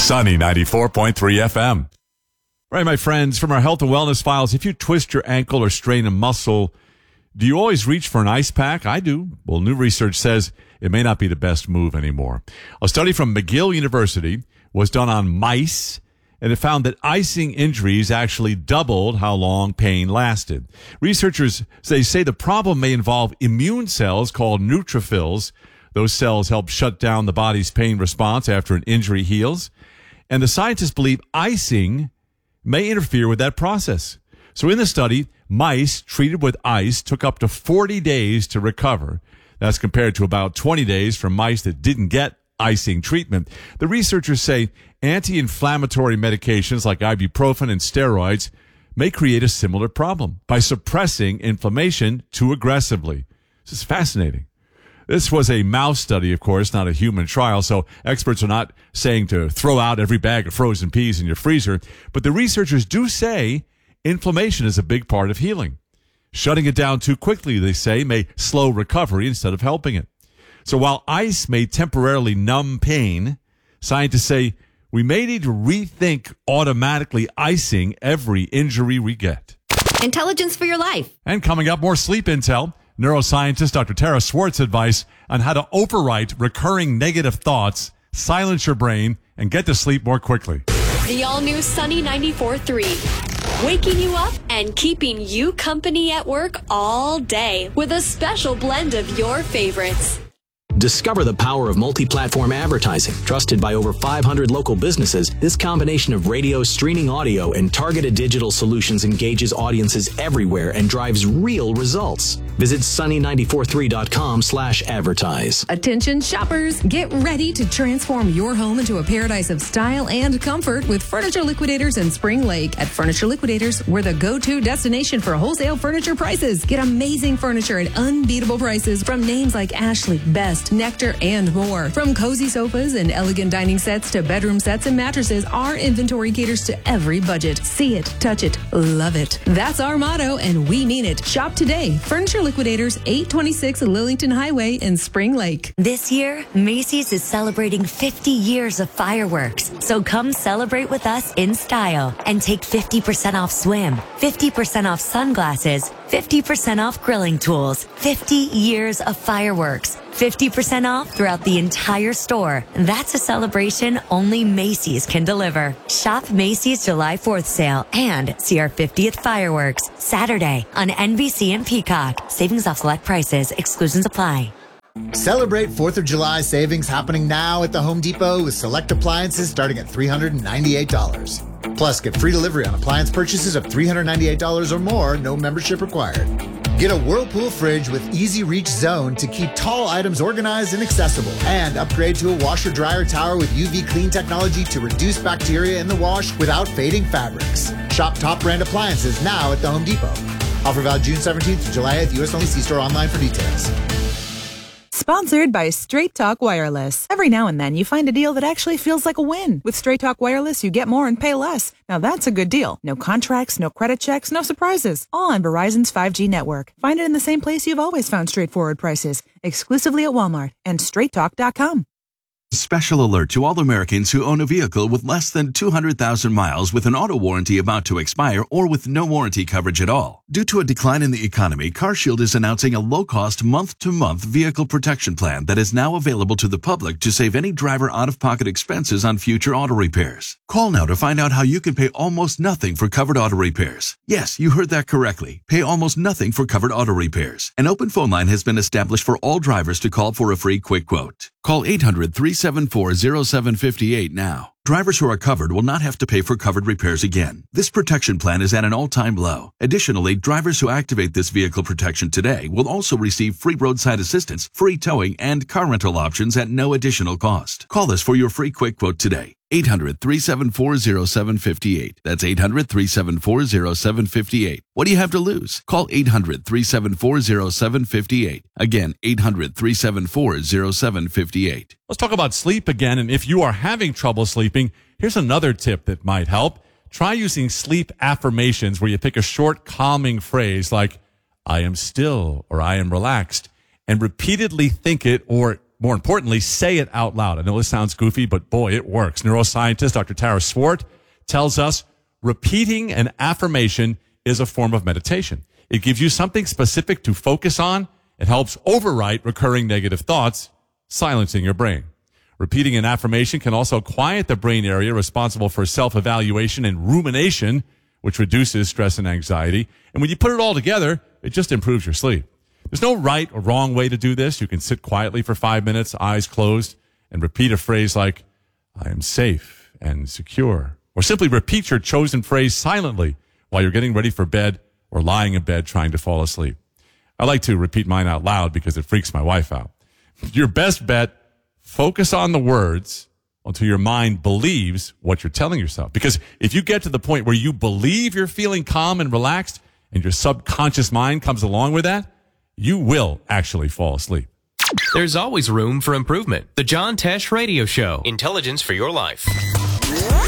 Sunny 94.3 FM. All right, my friends, from our health and wellness files, if you twist your ankle or strain a muscle, do you always reach for an ice pack? I do. Well, new research says it may not be the best move anymore. A study from McGill University was done on mice, and it found that icing injuries actually doubled how long pain lasted. Researchers say the problem may involve immune cells called neutrophils. Those cells help shut down the body's pain response after an injury heals. And the scientists believe icing may interfere with that process. So in the study, mice treated with ice took up to 40 days to recover. That's compared to about 20 days for mice that didn't get icing treatment. The researchers say anti-inflammatory medications like ibuprofen and steroids may create a similar problem by suppressing inflammation too aggressively. This is fascinating. This was a mouse study, of course, not a human trial, so experts are not saying to throw out every bag of frozen peas in your freezer, but the researchers do say inflammation is a big part of healing. Shutting it down too quickly, they say, may slow recovery instead of helping it. So while ice may temporarily numb pain, scientists say we may need to rethink automatically icing every injury we get. Intelligence for your life. And coming up, more sleep intel. Neuroscientist Dr. Tara Swartz advice on how to overwrite recurring negative thoughts, silence your brain, and get to sleep more quickly. The all-new Sunny 94.3. Waking you up and keeping you company at work all day with a special blend of your favorites. Discover the power of multi-platform advertising. Trusted by over 500 local businesses, this combination of radio, streaming audio, and targeted digital solutions engages audiences everywhere and drives real results. Visit sunny943.com/advertise. Attention shoppers, get ready to transform your home into a paradise of style and comfort with Furniture Liquidators in Spring Lake. At Furniture Liquidators, we're the go-to destination for wholesale furniture prices. Get amazing furniture at unbeatable prices from names like Ashley, Best, Nectar, and more. From cozy sofas and elegant dining sets to bedroom sets and mattresses, our inventory caters to every budget. See it, touch it, love it. That's our motto, and we mean it. Shop today. Furniture Liquidators, 826 Lillington Highway in Spring Lake. This year, Macy's is celebrating 50 years of fireworks. So come celebrate with us in style and take 50% off swim, 50% off sunglasses, 50% off grilling tools, 50 years of fireworks, 50% off throughout the entire store. That's a celebration only Macy's can deliver. Shop Macy's July 4th sale and see our 50th fireworks Saturday on NBC and Peacock. Savings off select prices. Exclusions apply. Celebrate 4th of July savings happening now at the Home Depot with select appliances starting at $398. Plus, get free delivery on appliance purchases of $398 or more, no membership required. Get a Whirlpool fridge with Easy Reach Zone to keep tall items organized and accessible. And upgrade to a washer-dryer tower with UV clean technology to reduce bacteria in the wash without fading fabrics. Shop top brand appliances now at the Home Depot. Offer valid June 17th to July 8th. U.S. only. See store online for details. Sponsored by Straight Talk Wireless. Every now and then you find a deal that actually feels like a win. With Straight Talk Wireless, you get more and pay less. Now that's a good deal. No contracts, no credit checks, no surprises. All on Verizon's 5G network. Find it in the same place you've always found straightforward prices. Exclusively at Walmart and straighttalk.com. Special alert to all Americans who own a vehicle with less than 200,000 miles with an auto warranty about to expire or with no warranty coverage at all. Due to a decline in the economy, CarShield is announcing a low-cost month-to-month vehicle protection plan that is now available to the public to save any driver out-of-pocket expenses on future auto repairs. Call now to find out how you can pay almost nothing for covered auto repairs. Yes, you heard that correctly. Pay almost nothing for covered auto repairs. An open phone line has been established for all drivers to call for a free quick quote. Call 800-374-0758 now. Drivers who are covered will not have to pay for covered repairs again. This protection plan is at an all-time low. Additionally, drivers who activate this vehicle protection today will also receive free roadside assistance, free towing, and car rental options at no additional cost. Call us for your free quick quote today. 800-374-0758. That's 800-374-0758. What do you have to lose? Call 800-374-0758. Again, 800-374-0758. Let's talk about sleep again. And if you are having trouble sleeping, here's another tip that might help. Try using sleep affirmations where you pick a short, calming phrase like, I am still or I am relaxed, and repeatedly think it, or More importantly, say it out loud. I know this sounds goofy, but boy, it works. Neuroscientist Dr. Tara Swart tells us repeating an affirmation is a form of meditation. It gives you something specific to focus on. It helps overwrite recurring negative thoughts, silencing your brain. Repeating an affirmation can also quiet the brain area responsible for self-evaluation and rumination, which reduces stress and anxiety. And when you put it all together, it just improves your sleep. There's no right or wrong way to do this. You can sit quietly for 5 minutes, eyes closed, and repeat a phrase like, I am safe and secure. Or simply repeat your chosen phrase silently while you're getting ready for bed or lying in bed trying to fall asleep. I like to repeat mine out loud because it freaks my wife out. Your best bet, focus on the words until your mind believes what you're telling yourself. Because if you get to the point where you believe you're feeling calm and relaxed and your subconscious mind comes along with that, you will actually fall asleep. There's always room for improvement. The John Tesh Radio Show. Intelligence for your life.